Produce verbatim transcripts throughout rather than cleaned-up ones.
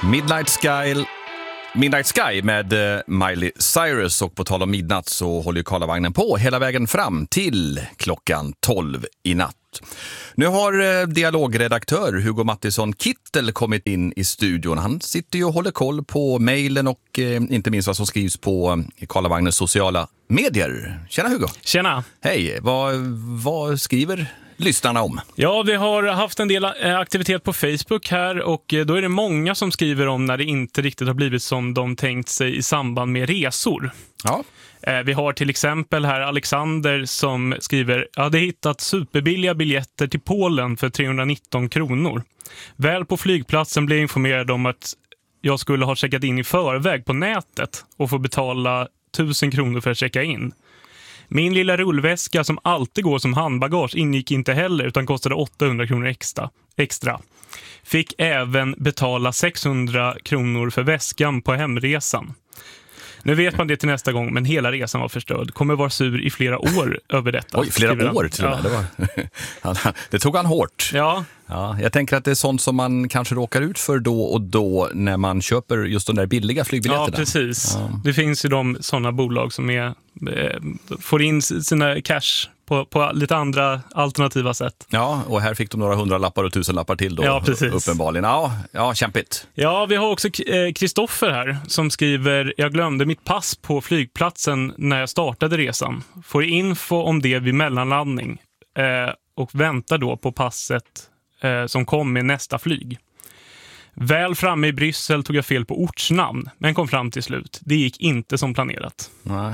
Midnight Sky, Midnight Sky med uh, Miley Cyrus, och på tal om midnatt så håller ju Karlavagnen på hela vägen fram till klockan tolv i natt. Nu har uh, dialogredaktör Hugo Mattisson Kittel kommit in i studion. Han sitter ju och håller koll på mejlen och uh, inte minst vad som skrivs på uh, Karlavagnens sociala medier. Tjena Hugo! Tjena! Hej, vad, vad skriver lyssnarna om? Ja, vi har haft en del aktivitet på Facebook här, och då är det många som skriver om när det inte riktigt har blivit som de tänkt sig i samband med resor. Ja. Vi har till exempel här Alexander som skriver: jag hade hittat superbilliga biljetter till Polen för trehundranitton kronor. Väl på flygplatsen blev jag informerad om att jag skulle ha checkat in i förväg på nätet och få betala tusen kronor för att checka in. Min lilla rullväska som alltid går som handbagage ingick inte heller, utan kostade åttahundra kronor extra. extra. Fick även betala sexhundra kronor för väskan på hemresan. Nu vet man det till nästa gång, men hela resan var förstörd. Kommer vara sur i flera år över detta. Oj, flera år till och med. Ja. Det, var, det tog han hårt. Ja. Ja, jag tänker att det är sånt som man kanske råkar ut för då och då när man köper just de där billiga flygbiljetterna. Ja, precis. Ja. Det finns ju de sådana bolag som är, eh, får in sina cash på, på lite andra alternativa sätt. Ja, och här fick de några hundra lappar och tusen lappar till då. Ja, precis. Uppenbarligen. Ja, ja, kämpigt. Ja, vi har också Kristoffer här som skriver: jag glömde mitt pass på flygplatsen när jag startade resan. Får info om det vid mellanlandning eh, och väntar då på passet eh, som kom med nästa flyg. Väl framme i Bryssel tog jag fel på ortsnamn, men kom fram till slut. Det gick inte som planerat. Nej.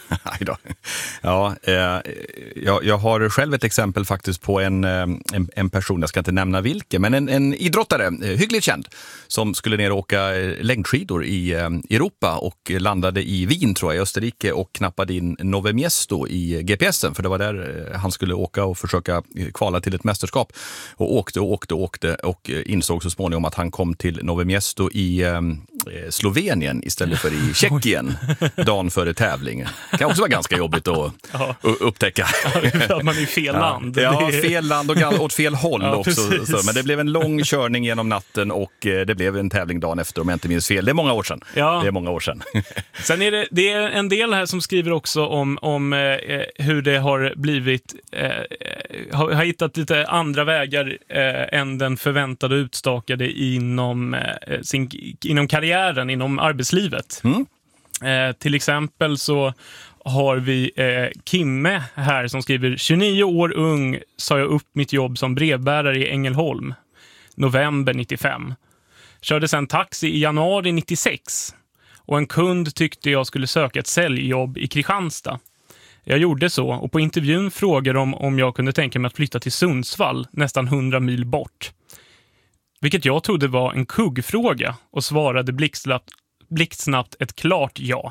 Ja, eh, jag, jag har själv ett exempel faktiskt på en, en, en person, jag ska inte nämna vilken, men en, en idrottare, eh, hyggligt känd, som skulle ner och åka längdskidor i eh, Europa och landade i Wien, tror jag, i Österrike, och knappade in Nove Miesto i G P S'en, för det var där han skulle åka och försöka kvala till ett mästerskap, och åkte och åkte och åkte och insåg så småningom att han kom till Nove Miesto i eh, Slovenien istället för i Tjeckien dagen före tävlingen. Det kan också vara ganska jobbigt att ja. upptäcka. Ja, man är i fel land. Ja, fel land och åt fel håll ja, också. Så, men det blev en lång körning genom natten, och det blev en tävling dagen efter, om jag inte minns fel. Det är många år sedan. Ja. Det är många år sedan. Sen är det, det är en del här som skriver också om, om eh, hur det har blivit, eh, har, har hittat lite andra vägar eh, än den förväntade utstakade inom, eh, sin, inom karriären, inom arbetslivet. Mm. Eh, till exempel så har vi eh, Kimme här som skriver: tjugonio år ung sa jag upp mitt jobb som brevbärare i Ängelholm november nittiofem. Körde sen taxi i januari nittiosex, och en kund tyckte jag skulle söka ett säljjobb i Kristianstad. Jag gjorde så, och på intervjun frågade de om jag kunde tänka mig att flytta till Sundsvall, nästan hundra mil bort. Vilket jag trodde var en kuggfråga, och svarade blixtsnabbt blixtsnabbt ett klart ja.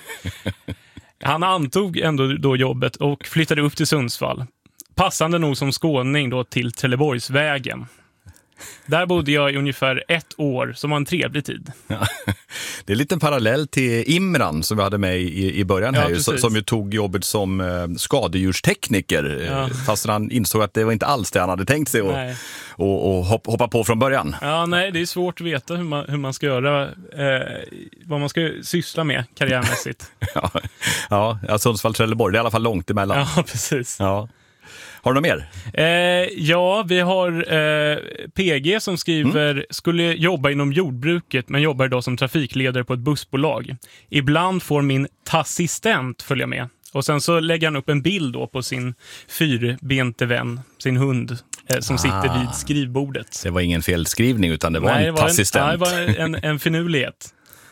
Han antog ändå då jobbet och flyttade upp till Sundsvall. Passande nog som skåning då till Trelleborgsvägen. Där bodde jag i ungefär ett år, som var en trevlig tid. Ja. Det är lite en parallell till Imran som vi hade med i, i början här, ja, som, som ju tog jobbet som eh, skadedjurstekniker, ja. Fast han insåg att det var inte alls det han hade tänkt sig och, och, och hopp, hoppa på från början. Ja, nej, det är svårt att veta hur man, hur man ska göra, eh, vad man ska syssla med karriärmässigt. ja, ja, Sundsvall, Trelleborg, det är i alla fall långt emellan. Ja, precis. Ja. Har du något mer? Eh, ja, vi har eh, P G som skriver: mm. skulle jobba inom jordbruket men jobbar idag som trafikledare på ett bussbolag. Ibland får min tassistent följa med. Och sen så lägger han upp en bild då på sin fyrbente vän, sin hund, eh, som ah. sitter vid skrivbordet. Det var ingen felskrivning, utan det var Nej, en tassistent. Det var en, det var en, en finurlighet.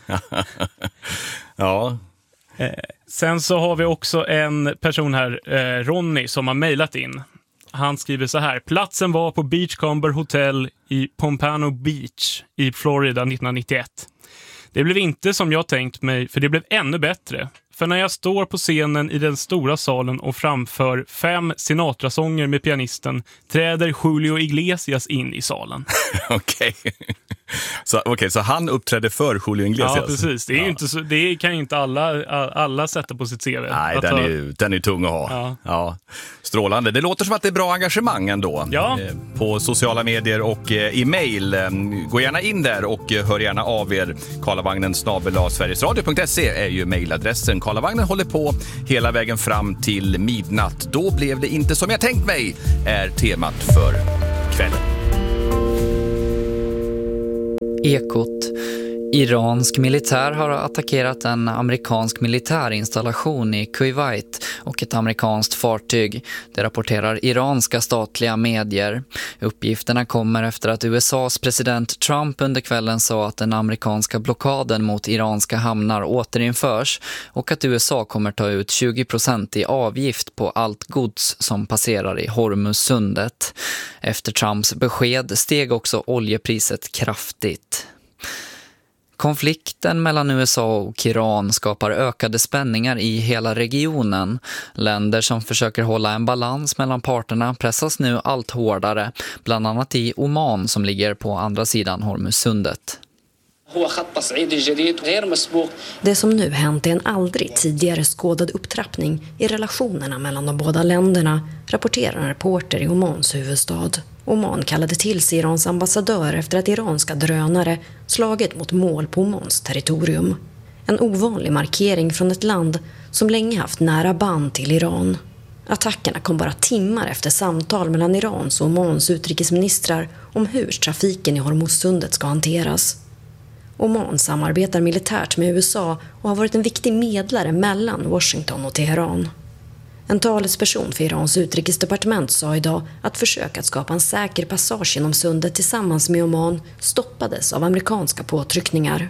Ja. Eh, sen så har vi också en person här, eh, Ronny, som har mejlat in. Han skriver så här: platsen var på Beachcomber Hotel i Pompano Beach i Florida nittonhundranittioett. Det blev inte som jag tänkt mig, för det blev ännu bättre. För när jag står på scenen i den stora salen och framför fem Sinatra-sånger med pianisten, träder Julio Iglesias in i salen. Okej. Så, okej, okay, så han uppträdde för Julio Iglesias? Ja, precis. Det, är ja. ju inte så, det kan ju inte alla, alla sätta på sitt C V. Nej, den är, ju, den är tung att ha. Ja. Ja. Strålande. Det låter som att det är bra engagemang ändå. Ja. På sociala medier och i mejl. Gå gärna in där och hör gärna av er. Karlavagnen snabel-a sverigesradio punkt se är ju mejladressen. Karlavagnen håller på hela vägen fram till midnatt. Då blev det inte som jag tänkt mig, är temat för kvällen. Ekot. Iransk militär har attackerat en amerikansk militärinstallation i Kuwait och ett amerikanskt fartyg. Det rapporterar iranska statliga medier. Uppgifterna kommer efter att U S A:s president Trump under kvällen sa att den amerikanska blockaden mot iranska hamnar återinförs och att U S A kommer ta ut tjugo procent i avgift på allt gods som passerar i Hormuzsundet. Efter Trumps besked steg också oljepriset kraftigt. Konflikten mellan U S A och Iran skapar ökade spänningar i hela regionen. Länder som försöker hålla en balans mellan parterna pressas nu allt hårdare, bland annat i Oman som ligger på andra sidan Hormuzsundet. Det som nu hänt är en aldrig tidigare skådad upptrappning i relationerna mellan de båda länderna, rapporterar en reporter i Omans huvudstad. Oman kallade till sig Irans ambassadör efter att iranska drönare slagit mot mål på Omans territorium. En ovanlig markering från ett land som länge haft nära band till Iran. Attackerna kom bara timmar efter samtal mellan Irans och Omans utrikesministrar om hur trafiken i Hormuzsundet ska hanteras. Oman samarbetar militärt med U S A och har varit en viktig medlare mellan Washington och Teheran. En talesperson för Irans utrikesdepartement sa idag att försök att skapa en säker passage genom sundet tillsammans med Oman stoppades av amerikanska påtryckningar.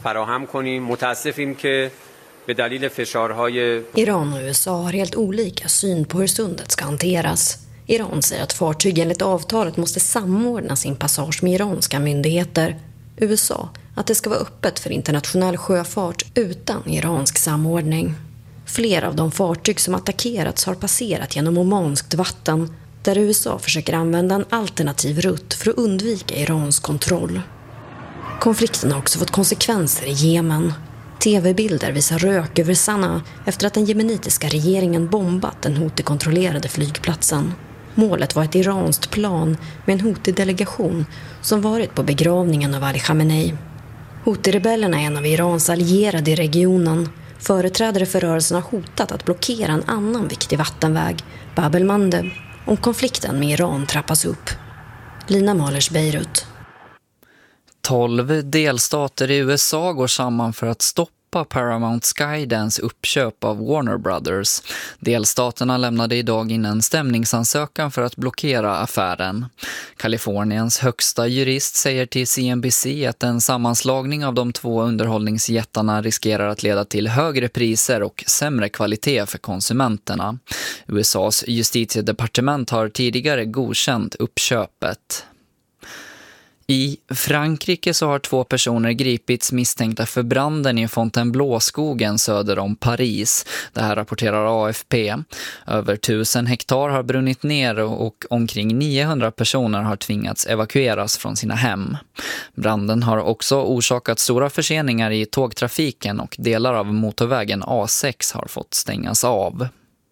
Iran och U S A har helt olika syn på hur sundet ska hanteras. Iran säger att fartyg enligt avtalet måste samordna sin passage med iranska myndigheter. U S A att det ska vara öppet för internationell sjöfart utan iransk samordning. Flera av de fartyg som attackerats har passerat genom omanskt vatten, där U S A försöker använda en alternativ rutt för att undvika Irans kontroll. Konflikten har också fått konsekvenser i Jemen. Tv-bilder visar rök över Sanaa efter att den jemenitiska regeringen bombat den Houthi-kontrollerade flygplatsen. Målet var ett iranskt plan med en Houthi-delegation som varit på begravningen av Ali Khamenei. Houthi-rebellerna är en av Irans allierade i regionen. Företrädare för rörelsen har hotat att blockera en annan viktig vattenväg, Bab el-Mandeb, om konflikten med Iran trappas upp. Lina Malers, Beirut. Tolv delstater i U S A går samman för att stoppa Paramount Skydance uppköp av Warner Brothers. Delstaterna lämnade idag in en stämningsansökan för att blockera affären. Kaliforniens högsta jurist säger till C N B C att en sammanslagning av de två underhållningsjättarna riskerar att leda till högre priser och sämre kvalitet för konsumenterna. U S A:s justitiedepartement har tidigare godkänt uppköpet. I Frankrike så har två personer gripits misstänkta för branden i Fontainebleau-skogen söder om Paris. Det här rapporterar A F P. Över tusen hektar har brunnit ner och omkring niohundra personer har tvingats evakueras från sina hem. Branden har också orsakat stora förseningar i tågtrafiken och delar av motorvägen A sex har fått stängas av.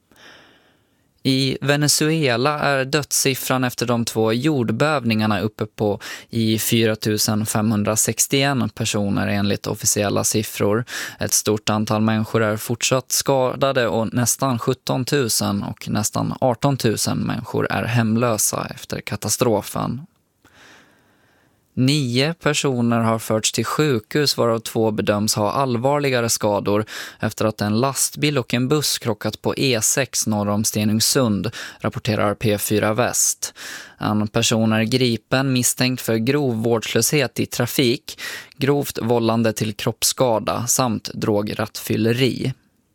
I Venezuela är dödssiffran efter de två jordbävningarna uppe på i fyra tusen femhundrasextioen personer enligt officiella siffror. Ett stort antal människor är fortsatt skadade och nästan sjutton tusen och nästan arton tusen människor är hemlösa efter katastrofen. Nio personer har förts till sjukhus varav två bedöms ha allvarligare skador efter att en lastbil och en buss krockat på E sex norr om Stenungsund, rapporterar P fyra Väst. En person är gripen misstänkt för grov vårdslöshet i trafik, grovt vållande till kroppsskada samt drograttfylleri.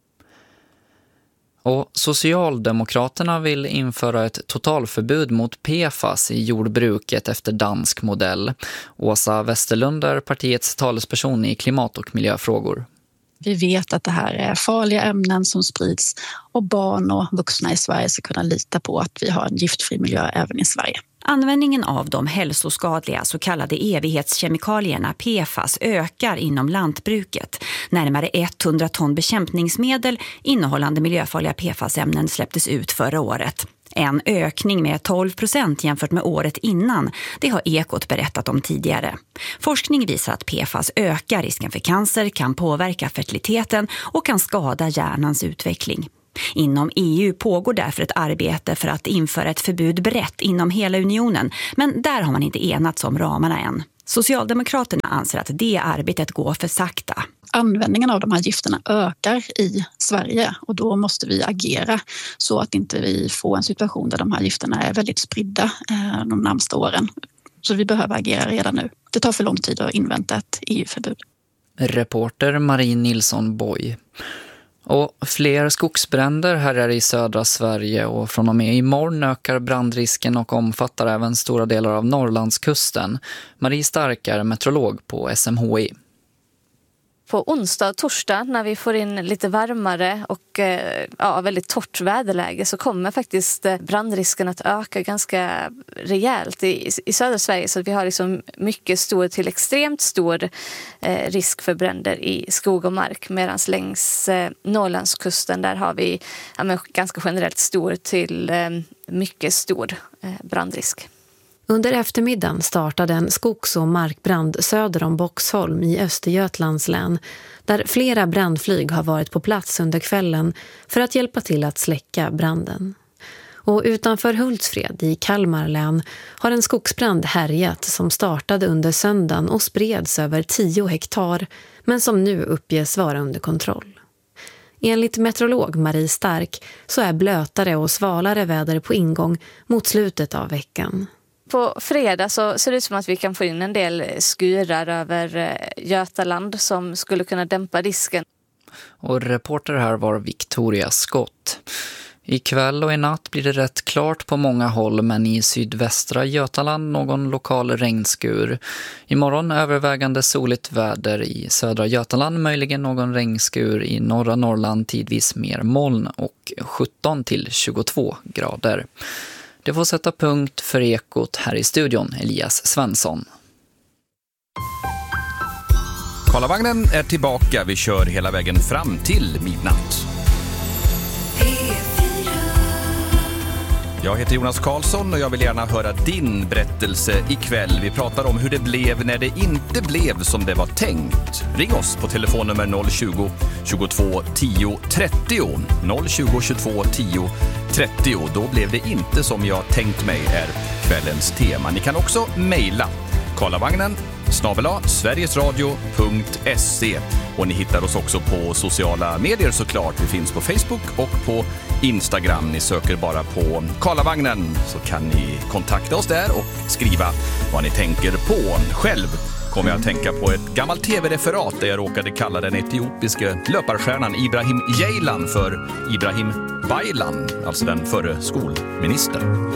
Och Socialdemokraterna vill införa ett totalförbud mot P F A S i jordbruket efter dansk modell. Åsa Westerlund är partiets talesperson i klimat- och miljöfrågor. Vi vet att det här är farliga ämnen som sprids och barn och vuxna i Sverige ska kunna lita på att vi har en giftfri miljö även i Sverige. Användningen av de hälsoskadliga så kallade evighetskemikalierna P F A S ökar inom lantbruket. Närmare hundra ton bekämpningsmedel innehållande miljöfarliga P F A S-ämnen släpptes ut förra året. En ökning med tolv procent jämfört med året innan, det har Ekot berättat om tidigare. Forskning visar att P F A S ökar risken för cancer, kan påverka fertiliteten och kan skada hjärnans utveckling. Inom E U pågår därför ett arbete för att införa ett förbud brett inom hela unionen, men där har man inte enats om ramarna än. Socialdemokraterna anser att det arbetet går för sakta. Användningen av de här gifterna ökar i Sverige och då måste vi agera så att inte vi får en situation där de här gifterna är väldigt spridda de närmaste åren. Så vi behöver agera redan nu. Det tar för lång tid att invänta ett E U-förbud. Reporter Marie Nilsson Boy. Och fler skogsbränder här är i södra Sverige och från och med imorgon ökar brandrisken och omfattar även stora delar av Norrlandskusten. Marie Stark är meteorolog på S M H I. På onsdag och torsdag när vi får in lite varmare och ja, väldigt torrt väderläge så kommer faktiskt brandrisken att öka ganska rejält i, i södra Sverige. Så att vi har liksom mycket stor till extremt stor eh, risk för bränder i skog och mark. Medan längs eh, Norrlandskusten där har vi ja, men ganska generellt stor till eh, mycket stor eh, brandrisk. Under eftermiddagen startade en skogs- och markbrand söder om Boxholm i Östergötlands län, där flera brandflyg har varit på plats under kvällen för att hjälpa till att släcka branden. Och utanför Hultsfred i Kalmar län har en skogsbrand härjat som startade under söndagen och spreds över tio hektar, men som nu uppges vara under kontroll. Enligt meteorolog Marie Stark så är blötare och svalare väder på ingång mot slutet av veckan. På fredag så ser det ut som att vi kan få in en del skurar över Götaland som skulle kunna dämpa risken. Och reporter här var Victoria Scott. Ikväll och i natt blir det rätt klart på många håll, men i sydvästra Götaland någon lokal regnskur. Imorgon övervägande soligt väder i södra Götaland, möjligen någon regnskur i norra Norrland, tidvis mer moln och sjutton till tjugotvå grader. Det får sätta punkt för Ekot här i studion, Elias Svensson. Karlavagnen är tillbaka. Vi kör hela vägen fram till midnatt. Jag heter Jonas Karlsson och jag vill gärna höra din berättelse ikväll. Vi pratar om hur det blev när det inte blev som det var tänkt. Ring oss på telefonnummer noll tjugo, tjugotvå, tio, trettio. noll tjugo, tjugotvå, tio, trettio. Då blev det inte som jag tänkt mig är kvällens tema. Ni kan också mejla karlavagnen snabel-a sverigesradio punkt se. Och ni hittar oss också på sociala medier såklart. Vi finns på Facebook och på Instagram. Ni söker bara på Karlavagnen så kan ni kontakta oss där och skriva vad ni tänker på. Själv kommer jag att tänka på ett gammalt tv-referat där jag råkade kalla den etiopiska löparstjärnan Ibrahim Ceylan för Ibrahim Baylan, alltså den förre skolministern.